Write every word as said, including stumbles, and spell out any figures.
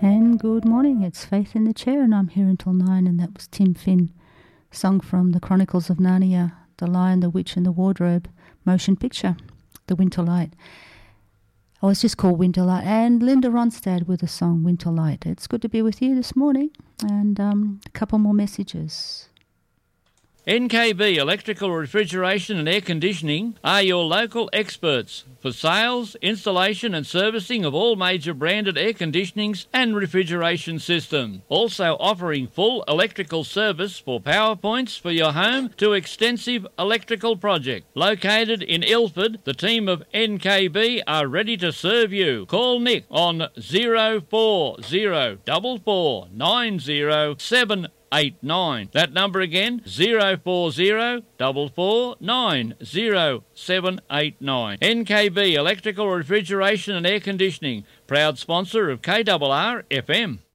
And good morning, it's Faith in the Chair and I'm here until nine, and that was Tim Finn, sung from the Chronicles of Narnia, The Lion, the Witch and the Wardrobe motion picture, The Winter Light. Oh, it's just called Winter Light. And Linda Ronstadt with the song Winter Light. It's good to be with you this morning, and um, a couple more messages. N K B Electrical Refrigeration and Air Conditioning are your local experts for sales, installation and servicing of all major branded air conditionings and refrigeration systems. Also offering full electrical service for power points for your home to extensive electrical project. Located in Ilford, the team of N K B are ready to serve you. Call Nick on zero four zero four four nine zero seven eight nine. That number again, zero four zero four four nine zero seven eight nine. N K B Electrical Refrigeration and Air Conditioning, proud sponsor of K R R F M.